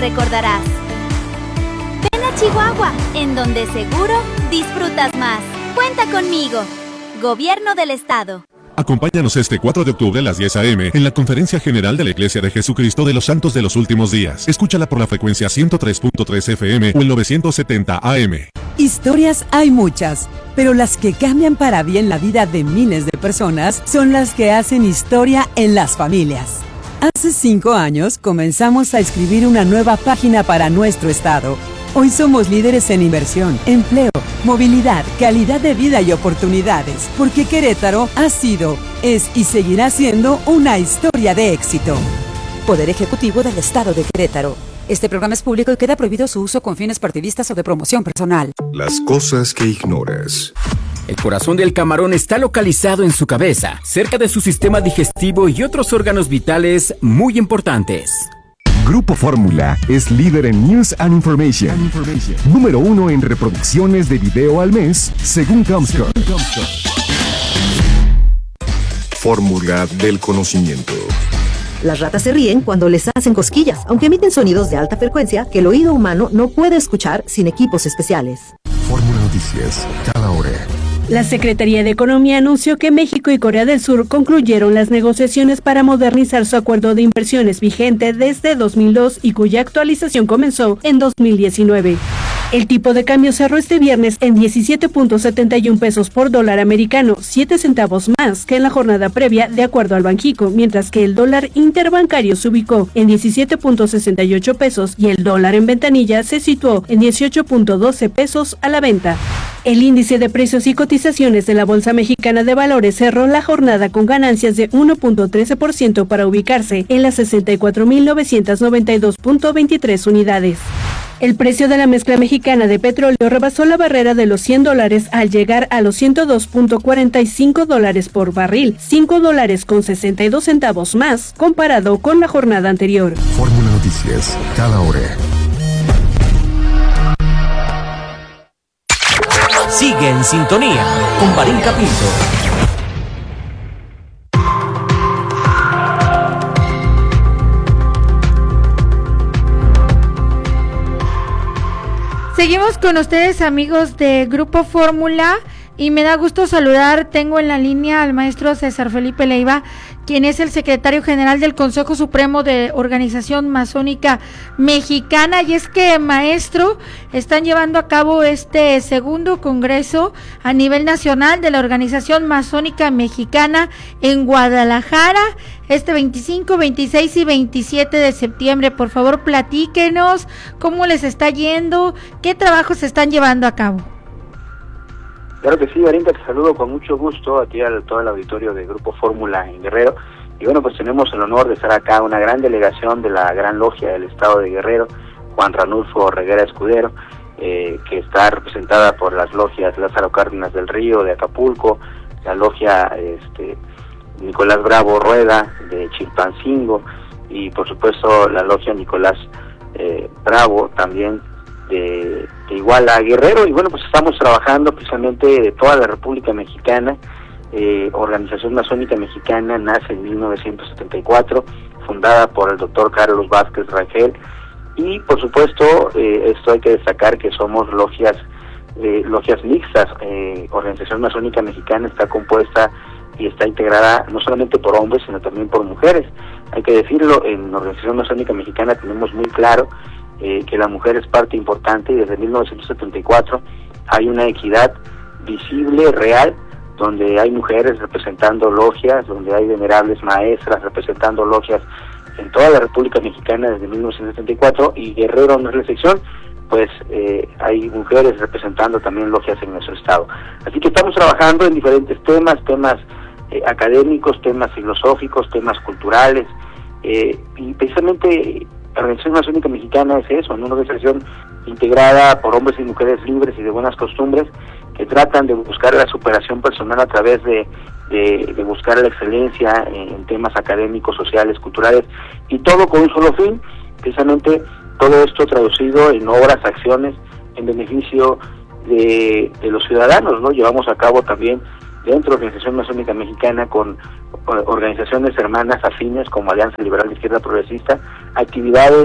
recordarás. Ven a Chihuahua, en donde seguro disfrutas más. Cuenta conmigo. Gobierno del Estado. Acompáñanos este 4 de octubre a las 10 a.m. en la Conferencia General de la Iglesia de Jesucristo de los Santos de los Últimos Días. Escúchala por la frecuencia 103.3 FM o el 970 AM. Historias hay muchas, pero las que cambian para bien la vida de miles de personas son las que hacen historia en las familias. Hace 5 años comenzamos a escribir una nueva página para nuestro estado. Hoy somos líderes en inversión, empleo, movilidad, calidad de vida y oportunidades, porque Querétaro ha sido, es y seguirá siendo una historia de éxito. Poder Ejecutivo del Estado de Querétaro. Este programa es público y queda prohibido su uso con fines partidistas o de promoción personal. Las cosas que ignoras. El corazón del camarón está localizado en su cabeza, cerca de su sistema digestivo y otros órganos vitales muy importantes. Grupo Fórmula es líder en News and Information. Número 1 en reproducciones de video al mes, según Comscore. Fórmula del conocimiento. Las ratas se ríen cuando les hacen cosquillas, aunque emiten sonidos de alta frecuencia que el oído humano no puede escuchar sin equipos especiales. Fórmula Noticias, cada hora. La Secretaría de Economía anunció que México y Corea del Sur concluyeron las negociaciones para modernizar su acuerdo de inversiones vigente desde 2002 y cuya actualización comenzó en 2019. El tipo de cambio cerró este viernes en 17.71 pesos por dólar americano, 7 centavos más que en la jornada previa, de acuerdo al Banjico, mientras que el dólar interbancario se ubicó en 17.68 pesos y el dólar en ventanilla se situó en 18.12 pesos a la venta. El índice de precios y cotizaciones de la Bolsa Mexicana de Valores cerró la jornada con ganancias de 1.13% para ubicarse en las 64.992.23 unidades. El precio de la mezcla mexicana de petróleo rebasó la barrera de los $100 al llegar a los $102.45 por barril, $5.62 más comparado con la jornada anterior. Fórmula Noticias, cada hora. Sigue en sintonía con Marín Capito. Seguimos con ustedes, amigos de Grupo Fórmula, y me da gusto saludar. Tengo en la línea al maestro César Felipe Leiva, quien es el secretario general del Consejo Supremo de Organización Masónica Mexicana. Y es que, maestro, están llevando a cabo este segundo congreso a nivel nacional de la Organización Masónica Mexicana en Guadalajara, este 25, 26 y 27 de septiembre. Por favor, platíquenos cómo les está yendo, qué trabajos se están llevando a cabo. Claro que sí, Marinka, te saludo con mucho gusto a ti, a todo el auditorio de Grupo Fórmula en Guerrero. Y bueno, pues tenemos el honor de estar acá, una gran delegación de la Gran Logia del Estado de Guerrero, Juan Ranulfo Reguera Escudero, que está representada por las logias Lázaro Cárdenas del Río de Acapulco, la logia Nicolás Bravo Rueda de Chilpancingo, y por supuesto la logia Nicolás Bravo también de Iguala Guerrero. Y bueno, pues estamos trabajando precisamente de toda la República Mexicana. Organización Masónica Mexicana nace en 1974, fundada por el doctor Carlos Vázquez Rangel, y por supuesto esto hay que destacar que somos logias mixtas. Organización Masónica Mexicana está compuesta y está integrada no solamente por hombres, sino también por mujeres. Hay que decirlo, en Organización Masónica Mexicana tenemos muy claro que la mujer es parte importante, y desde 1974 hay una equidad visible, real, donde hay mujeres representando logias, donde hay venerables maestras representando logias en toda la República Mexicana desde 1974, y Guerrero no es la excepción, pues hay mujeres representando también logias en nuestro estado. Así que estamos trabajando en diferentes temas académicos, temas filosóficos, temas culturales, y precisamente la Organización Masónica Mexicana es eso, una organización integrada por hombres y mujeres libres y de buenas costumbres, que tratan de buscar la superación personal a través de buscar la excelencia en temas académicos, sociales, culturales, y todo con un solo fin, precisamente todo esto traducido en obras, acciones en beneficio de los ciudadanos, ¿no? Llevamos a cabo también dentro de la Organización Masónica Mexicana con organizaciones hermanas afines como Alianza Liberal de Izquierda Progresista, actividades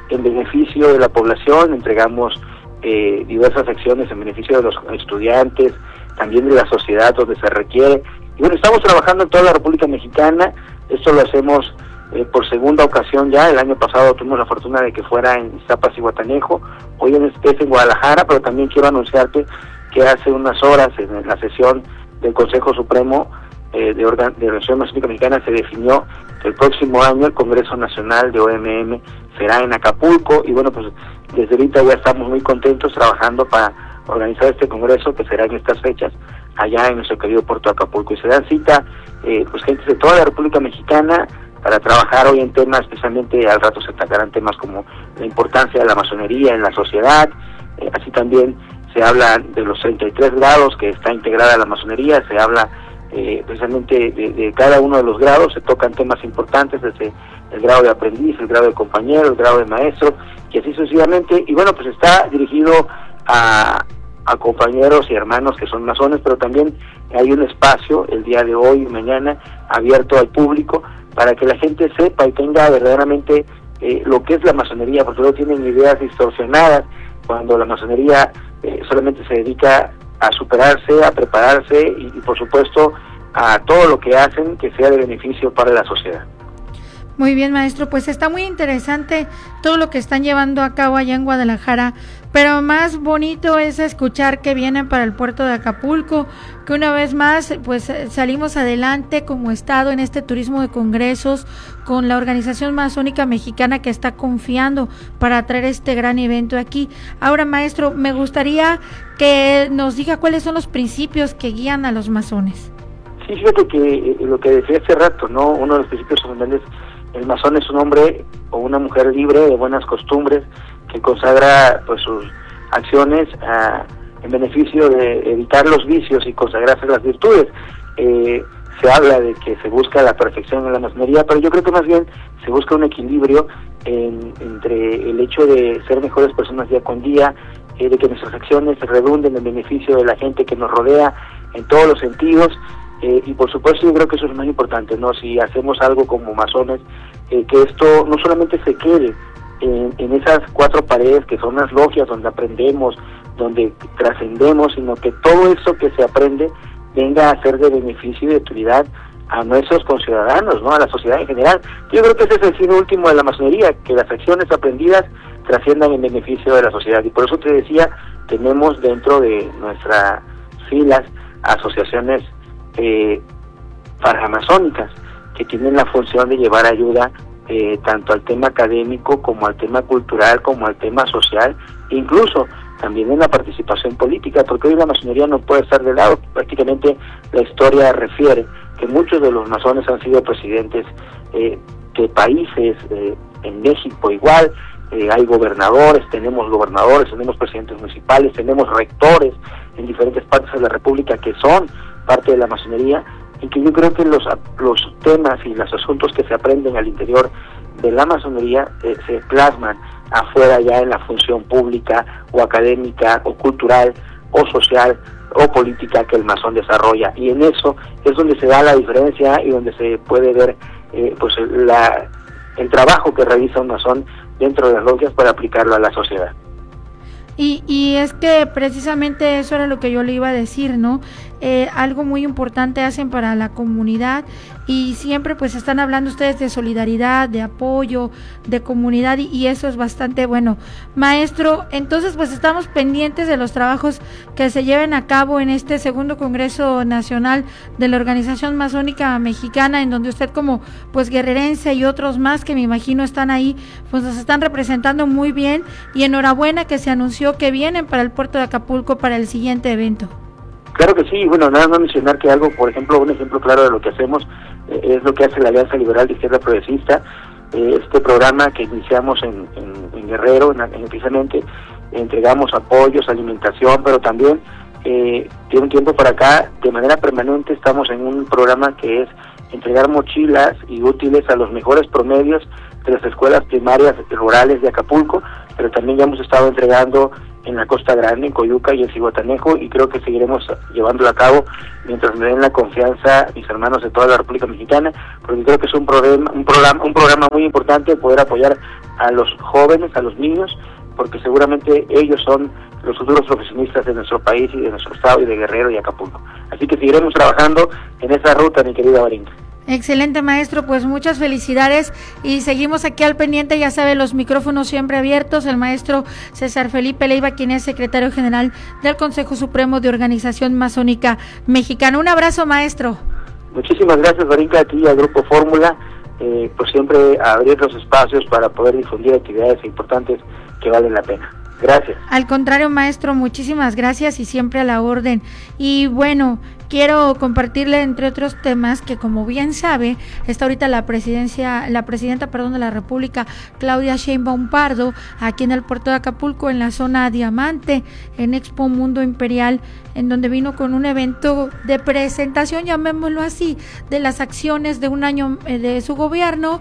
en beneficio de la población, entregamos diversas acciones en beneficio de los estudiantes, también de la sociedad donde se requiere. Y bueno, estamos trabajando en toda la República Mexicana. Esto lo hacemos por segunda ocasión ya. El año pasado tuvimos la fortuna de que fuera en Iztapas y Guatanejo, hoy es en Guadalajara, pero también quiero anunciarte que hace unas horas en la sesión del Consejo Supremo de Organización Masónica Mexicana se definió que el próximo año el Congreso Nacional de OMM será en Acapulco, y bueno, pues desde ahorita ya estamos muy contentos trabajando para organizar este congreso que será en estas fechas allá en nuestro querido puerto de Acapulco, y se dan cita pues gente de toda la República Mexicana para trabajar hoy en temas, especialmente al rato se atacarán temas como la importancia de la masonería en la sociedad, así también se habla de los 33 grados que está integrada la masonería, se habla precisamente de cada uno de los grados, se tocan temas importantes desde el grado de aprendiz, el grado de compañero, el grado de maestro, y así sucesivamente, y bueno, pues está dirigido a compañeros y hermanos que son masones, pero también hay un espacio el día de hoy y mañana abierto al público para que la gente sepa y tenga verdaderamente lo que es la masonería, porque luego tienen ideas distorsionadas cuando la masonería solamente se dedica a superarse, a prepararse y por supuesto a todo lo que hacen que sea de beneficio para la sociedad. Muy bien, maestro, pues está muy interesante todo lo que están llevando a cabo allá en Guadalajara, pero más bonito es escuchar que vienen para el puerto de Acapulco, que una vez más pues salimos adelante como estado en este turismo de congresos con la Organización Masónica Mexicana que está confiando para traer este gran evento aquí. Ahora, maestro, me gustaría que nos diga cuáles son los principios que guían a los masones. Sí, fíjate que lo que decía hace rato, ¿no? Uno de los principios fundamentales, el masón es un hombre o una mujer libre de buenas costumbres que consagra pues sus acciones en beneficio de evitar los vicios y consagrarse las virtudes. Se habla de que se busca la perfección en la masonería, pero yo creo que más bien se busca un equilibrio entre el hecho de ser mejores personas día con día, de que nuestras acciones redunden en beneficio de la gente que nos rodea en todos los sentidos. Y por supuesto yo creo que eso es muy importante, ¿no? Si hacemos algo como masones, que esto no solamente se quede en esas cuatro paredes que son las logias donde aprendemos, donde trascendemos, sino que todo eso que se aprende venga a ser de beneficio y de utilidad a nuestros conciudadanos, ¿no? A la sociedad en general. Yo creo que ese es el fin último de la masonería, que las acciones aprendidas trasciendan en beneficio de la sociedad, y por eso te decía, tenemos dentro de nuestras filas asociaciones paramasónicas que tienen la función de llevar ayuda tanto al tema académico como al tema cultural como al tema social, incluso también en la participación política, porque hoy la masonería no puede estar de lado. Prácticamente la historia refiere que muchos de los masones han sido presidentes de países, en México igual, hay gobernadores, tenemos presidentes municipales, tenemos rectores en diferentes partes de la República que son parte de la masonería, y que yo creo que los temas y los asuntos que se aprenden al interior de la masonería se plasman afuera ya en la función pública o académica o cultural o social o política que el masón desarrolla, y en eso es donde se da la diferencia y donde se puede ver pues el trabajo que realiza un masón dentro de las logias para aplicarlo a la sociedad. Y es que precisamente eso era lo que yo le iba a decir, ¿no? Algo muy importante hacen para la comunidad, y siempre pues están hablando ustedes de solidaridad, de apoyo, de comunidad, y eso es bastante bueno. Maestro, entonces pues estamos pendientes de los trabajos que se lleven a cabo en este segundo Congreso Nacional de la Organización Masónica Mexicana, en donde usted como pues guerrerense y otros más que me imagino están ahí, pues nos están representando muy bien, y enhorabuena que se anunció que vienen para el puerto de Acapulco para el siguiente evento. Claro que sí, bueno, nada más mencionar que algo, por ejemplo, un ejemplo claro de lo que hacemos es lo que hace la Alianza Liberal de Izquierda Progresista, este programa que iniciamos en Guerrero, precisamente entregamos apoyos, alimentación, pero también de un tiempo para acá, de manera permanente, estamos en un programa que es entregar mochilas y útiles a los mejores promedios de las escuelas primarias rurales de Acapulco, pero también ya hemos estado entregando en la Costa Grande, en Coyuca y en Zihuatanejo, y creo que seguiremos llevándolo a cabo mientras me den la confianza mis hermanos de toda la República Mexicana, porque creo que es un programa muy importante poder apoyar a los jóvenes, a los niños, porque seguramente ellos son los futuros profesionistas de nuestro país y de nuestro estado y de Guerrero y Acapulco. Así que seguiremos trabajando en esa ruta, mi querida Barinka. Excelente, maestro, pues muchas felicidades y seguimos aquí al pendiente, ya sabe, los micrófonos siempre abiertos. El maestro César Felipe Leiva, quien es secretario general del Consejo Supremo de Organización Masónica Mexicana. Un abrazo, maestro. Muchísimas gracias, Barinka, a ti y al Grupo Fórmula, por siempre abrir los espacios para poder difundir actividades importantes que valen la pena. Gracias. Al contrario, maestro, muchísimas gracias y siempre a la orden. Y bueno, quiero compartirle, entre otros temas, que como bien sabe, está ahorita la presidenta de la República, Claudia Sheinbaum Pardo, aquí en el puerto de Acapulco, en la zona Diamante, en Expo Mundo Imperial, en donde vino con un evento de presentación, llamémoslo así, de las acciones de un año de su gobierno,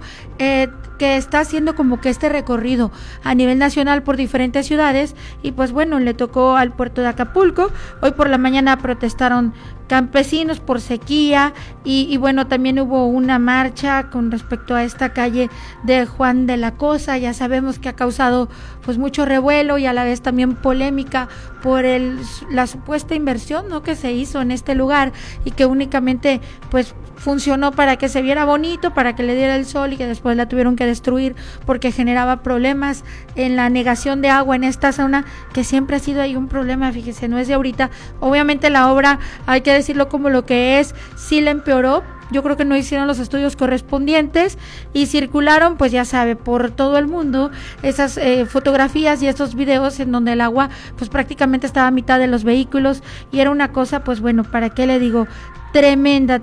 que está haciendo como que este recorrido a nivel nacional por diferentes ciudades, y pues bueno, le tocó al puerto de Acapulco. Hoy por la mañana protestaron campesinos por sequía y bueno, también hubo una marcha con respecto a esta calle de Juan de la Cosa. Ya sabemos que ha causado pues mucho revuelo y a la vez también polémica por la supuesta inversión, ¿no?, que se hizo en este lugar y que únicamente pues funcionó para que se viera bonito, para que le diera el sol, y que después la tuvieron que destruir porque generaba problemas en la negación de agua en esta zona, que siempre ha sido ahí un problema, fíjese, no es de ahorita. Obviamente la obra, hay que decirlo como lo que es, sí la empeoró. Yo creo que no hicieron los estudios correspondientes y circularon, pues ya sabe, por todo el mundo esas fotografías y estos videos en donde el agua pues prácticamente estaba a mitad de los vehículos y era una cosa, pues bueno, ¿para qué le digo? Tremenda.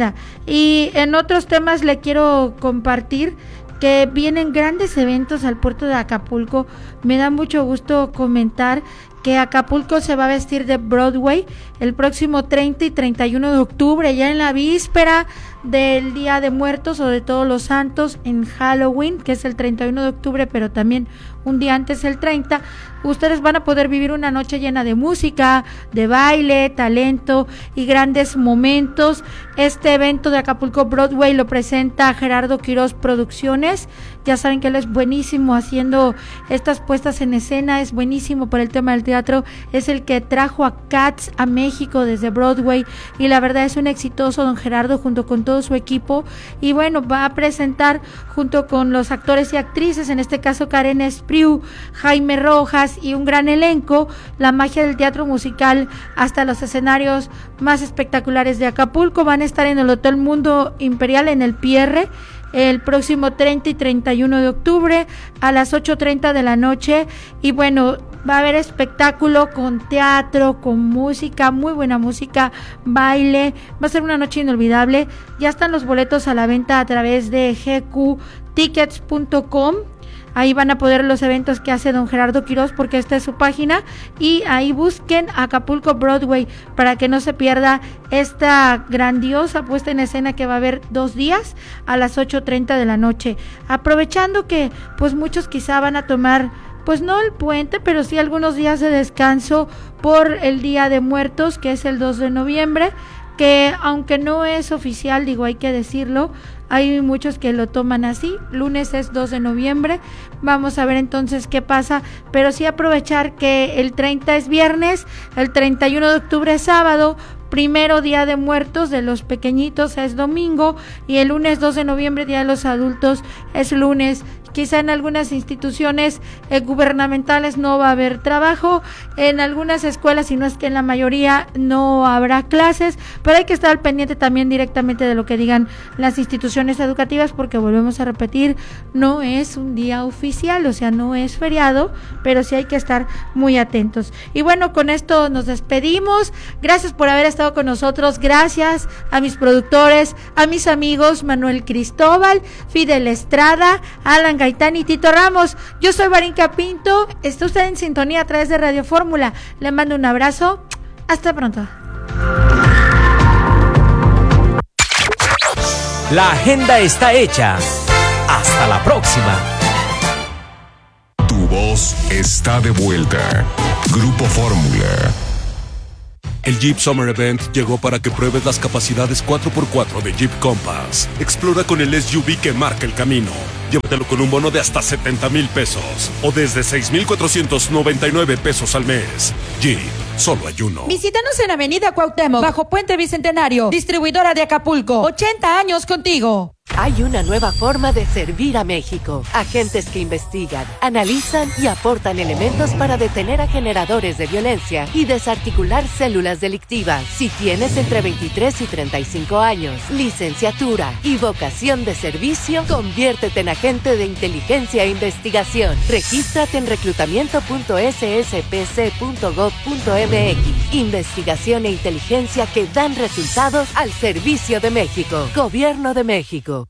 Y en otros temas le quiero compartir que vienen grandes eventos al puerto de Acapulco. Me da mucho gusto comentar que Acapulco se va a vestir de Broadway el próximo 30 y 31 de octubre, ya en la víspera del Día de Muertos o de Todos los Santos, en Halloween, que es el 31 de octubre, pero también un día antes, el 30. Ustedes van a poder vivir una noche llena de música, de baile, talento y grandes momentos. Este evento de Acapulco Broadway lo presenta Gerardo Quirós Producciones. Ya saben que él es buenísimo haciendo estas puestas en escena, es buenísimo por el tema del teatro, es el que trajo a Cats a México desde Broadway y la verdad es un exitoso don Gerardo junto con todo su equipo. Y bueno, va a presentar junto con los actores y actrices, en este caso Karen Espriu, Jaime Rojas y un gran elenco, la magia del teatro musical hasta los escenarios más espectaculares de Acapulco. Van a estar en el Hotel Mundo Imperial en el Pierre el próximo 30 y 31 de octubre a las 8:30 de la noche. Y bueno, va a haber espectáculo con teatro, con música, muy buena música, baile. Va a ser una noche inolvidable. Ya están los boletos a la venta a través de gqtickets.com. Ahí van a poder los eventos que hace don Gerardo Quirós, porque esta es su página, y ahí busquen Acapulco Broadway para que no se pierda esta grandiosa puesta en escena que va a haber 2 días a las 8:30 de la noche. Aprovechando que pues muchos quizá van a tomar, pues no el puente, pero sí algunos días de descanso por el Día de Muertos, que es el 2 de noviembre, que aunque no es oficial, digo, hay que decirlo, hay muchos que lo toman así. Lunes es 2 de noviembre. Vamos a ver entonces qué pasa, pero sí aprovechar que el 30 es viernes, el 31 de octubre es sábado, primero Día de Muertos de los pequeñitos es domingo y el lunes 2 de noviembre, Día de los Adultos, es lunes. Quizá en algunas instituciones gubernamentales no va a haber trabajo, en algunas escuelas, si no es que en la mayoría, no habrá clases, pero hay que estar al pendiente también directamente de lo que digan las instituciones educativas, porque volvemos a repetir, no es un día oficial, o sea, no es feriado, pero sí hay que estar muy atentos. Y bueno, con esto nos despedimos. Gracias por haber estado con nosotros, gracias a mis productores, a mis amigos Manuel Cristóbal, Fidel Estrada, Alan Gaitán y Tito Ramos. Yo soy Barinka Pinto, está usted en sintonía a través de Radio Fórmula. Le mando un abrazo, hasta pronto. La agenda está hecha. Hasta la próxima. Tu voz 2022 está de vuelta. Grupo Fórmula. El Jeep Summer Event llegó para que pruebes las capacidades 4x4 de Jeep Compass. Explora con el SUV que marca el camino. Llévatelo con un bono de hasta 70,000 pesos o desde 6,499 pesos al mes. Jeep, solo hay uno. Visítanos en Avenida Cuauhtémoc, bajo Puente Bicentenario, distribuidora de Acapulco. 80 años contigo. Hay una nueva forma de servir a México. Agentes que investigan, analizan y aportan elementos para detener a generadores de violencia y desarticular células delictivas. Si tienes entre 23 y 35 años, licenciatura y vocación de servicio, conviértete en agente de inteligencia e investigación. Regístrate en reclutamiento.sspc.gov.mx. Investigación e inteligencia que dan resultados al servicio de México. Gobierno de México.